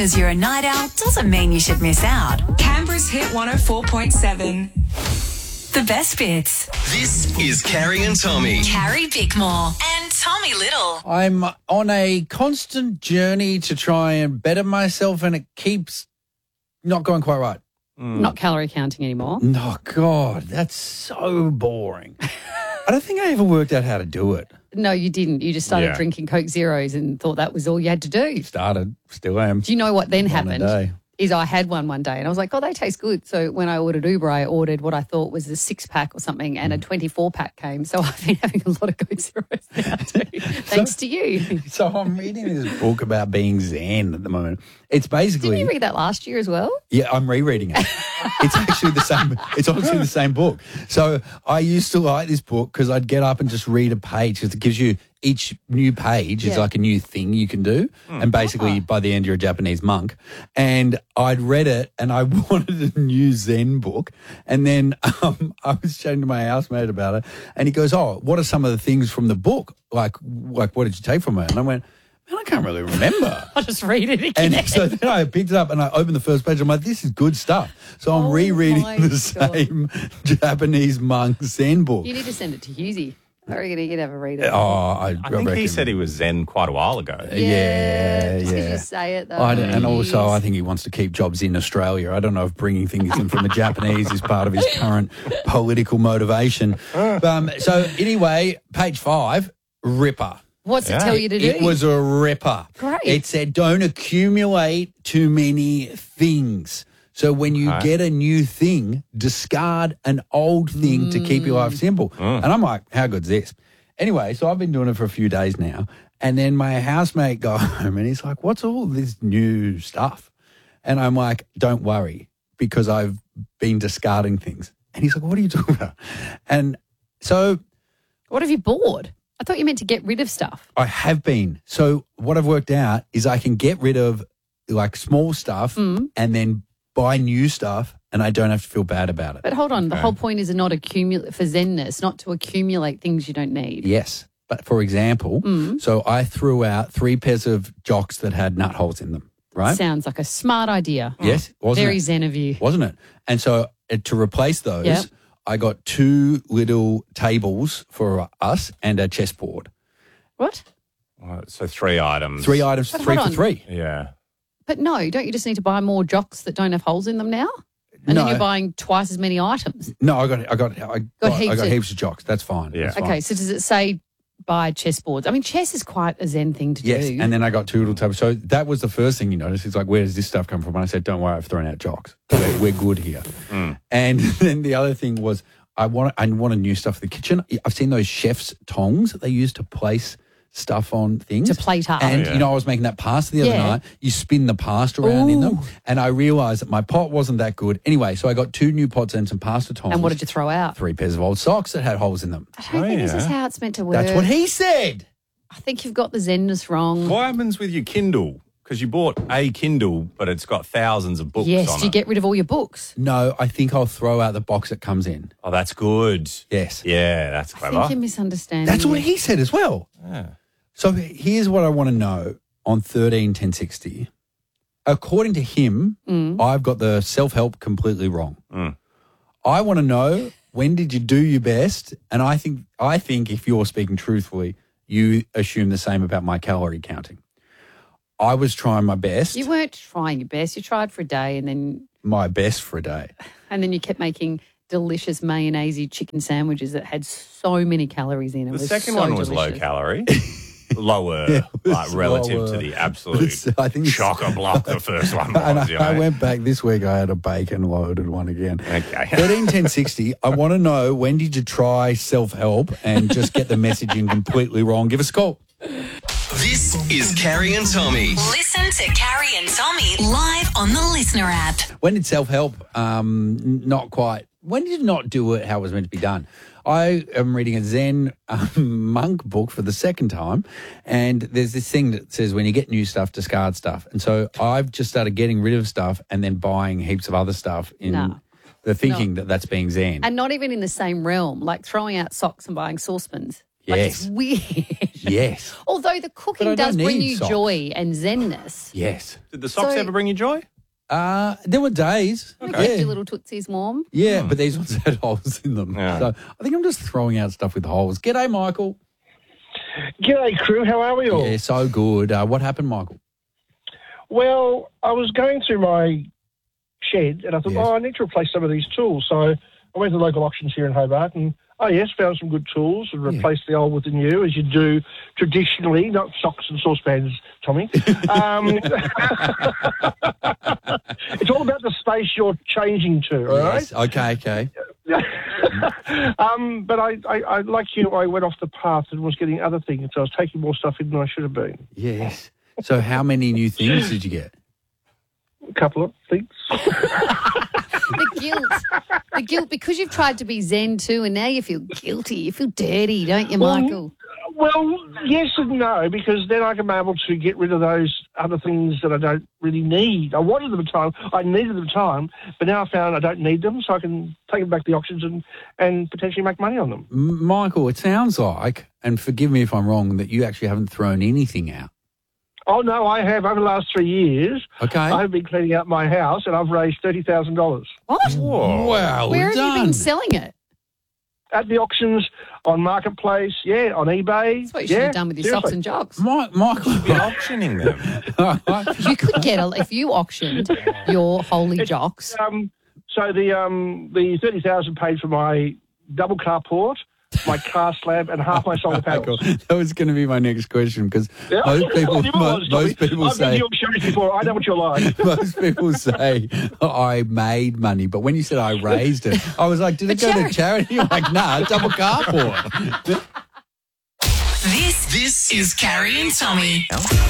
because you're a night owl doesn't mean you should miss out. Canberra's Hit 104.7. The best bits. This is Carrie and Tommy. Carrie Bickmore and Tommy Little. I'm on a constant journey to try and better myself, and it keeps not going quite right. Not calorie counting anymore. Oh, God, that's so boring. I don't think I ever worked out how to do it. No, you didn't. You just started drinking Coke Zeros and thought that was all you had to do. Started, still am. Do you know what then One a happened? day. Is I had one day and I was like, oh, they taste good. So when I ordered Uber, I ordered what I thought was a 6-pack or something, and a 24-pack came. So I've been having a lot of Coke Zeros now too, thanks to you. So I'm reading this book about being Zen at the moment. It's basically... Didn't you read that last year as well? Yeah, I'm rereading it. It's actually the same. It's honestly the same book. So I used to like this book because I'd get up and just read a page because it gives you each new page is like a new thing you can do. And basically by the end you're a Japanese monk. And I'd read it and I wanted a new Zen book. And then I was chatting to my housemate about it and he goes, oh, what are some of the things from the book? Like what did you take from it? And I went, man, I can't really remember. I'll just read it again. And so then I picked it up and I opened the first page. I'm like, this is good stuff. So I'm rereading the same Japanese monk Zen book. You need to send it to Husey. I reckon he could have a read of it. I think he said he was Zen quite a while ago. Yeah. Just because you say it, though. And also I think he wants to keep jobs in Australia. I don't know if bringing things in from the Japanese is part of his current political motivation. So anyway, page 5, ripper. What's it tell you to do? It was a ripper. Great. It said don't accumulate too many things. So when you get a new thing, discard an old thing to keep your life simple. And I'm like, how good's this? Anyway, so I've been doing it for a few days now. And then my housemate got home and he's like, what's all this new stuff? And I'm like, don't worry, because I've been discarding things. And he's like, what are you talking about? And so... What have you bought? I thought you meant to get rid of stuff. I have been. So what I've worked out is I can get rid of like small stuff and then buy new stuff and I don't have to feel bad about it. But hold on, the whole point is not accumulate for Zenness, not to accumulate things you don't need. Yes. But for example, so I threw out 3 pairs of jocks that had nut holes in them, right? Sounds like a smart idea. Yes. Wasn't Very it? Zen of you. Wasn't it? And so to replace those, Yep. I got 2 little tables for us and a chessboard. What? So 3 items. 3 items, But 3 hold for on. 3. Yeah. But no, don't you just need to buy more jocks that don't have holes in them now? And No. then you're buying twice as many items. No, I got heaps of jocks. That's fine. Yeah. That's fine. Okay, so does it say buy chessboards? I mean, chess is quite a Zen thing to Yes, do. and then I got 2 little tables. So that was the first thing you noticed. It's like, where does this stuff come from? And I said, don't worry, I've thrown out jocks. We're good here. And then the other thing was I wanted new stuff for the kitchen. I've seen those chef's tongs that they use to place stuff on things. To plate up. And, you know, I was making that pasta the other Yeah. night. You spin the pasta around in them. And I realised that my pot wasn't that good. Anyway, so I got 2 new pots and some pasta tongs. And what did you throw out? 3 pairs of old socks that had holes in them. I don't think this is how it's meant to work. That's what he said. I think you've got the Zenness wrong. What happens with your Kindle? Because you bought a Kindle, but it's got thousands of books Yes, on do you it. get rid of all your books? No, I think I'll throw out the box it comes in. Oh, that's good. Yes. Yeah, that's I clever. think you're misunderstanding. That's what it. he said as well. Yeah. So here's what I want to know on 131060. According to him, I've got the self-help completely wrong. I want to know, when did you do your best? And I think if you're speaking truthfully, you assume the same about my calorie counting. I was trying my best. You weren't trying your best. You tried for a day and My best for a day. then you kept making delicious mayonnaise chicken sandwiches that had so many calories in it. The It was second so one was delicious. low calorie. Lower, Yeah, it was like relative lower. to the absolute I think it's- shocker block the first one And was. You know? I went back this week, I had a bacon loaded one again. Okay. 131060, I want to know, when did you try self-help and just get the messaging completely wrong? Give us a call. This is Carrie and Tommy. Listen to Carrie and Tommy live on the Listener app. When did self-help not quite, when did you not do it how it was meant to be done? I am reading a Zen monk book for the second time, and there's this thing that says when you get new stuff, discard stuff. And so I've just started getting rid of stuff and then buying heaps of other stuff in the thinking that that's being Zen. And not even in the same realm, like throwing out socks and buying saucepans. Like, Yes. it's weird. Yes. Although the But I cooking don't does bring need you socks. joy and zenness. Yes. Did the socks So- ever bring you joy? There were days. Keep Yeah. your little tootsies warm. Yeah, but these ones had holes in them. Yeah. So I think I'm just throwing out stuff with holes. G'day, Michael. G'day, crew. How are we all? Yeah, so good. What happened, Michael? Well, I was going through my shed and I thought, Yes. I need to replace some of these tools. So I went to the local auctions here in Hobart and, found some good tools and replaced the old with the new, as you do traditionally, not socks and saucepans, Tommy. It's all about the space you're changing to, all right? Yes. Okay. But I, like you, I went off the path and was getting other things. So I was taking more stuff in than I should have been. Yes. So how many new things did you get? A couple of things. The guilt, because you've tried to be zen too, and now you feel guilty. You feel dirty, don't you, Michael? Well, yes and no, because then I can be able to get rid of those other things that I don't really need. I wanted them at the time, I needed them at the time, but now I found I don't need them, so I can take them back to the auctions and potentially make money on them. Michael, it sounds like, and forgive me if I'm wrong, that you actually haven't thrown anything out. Oh, no, I have. Over the last 3 years, Okay. I've been cleaning out my house and I've raised $30,000 What? Wow. Where have done. you been selling it? at the auctions, on Marketplace, on eBay. That's what you should have done with your socks and jocks. Michael, Be auctioning them. You could get if you auctioned your holy jocks. So the 30,000 paid for my double carport, my car slab, and half my solar panels. that was going to be my next question because Yeah. most people, You was, most Tommy. people I've been say, to your shows before. I know what you're like. most people say I made money, but when you said I raised it, I was like, did it go to charity? You're like, nah, double carport. This is Carrie and Tommy.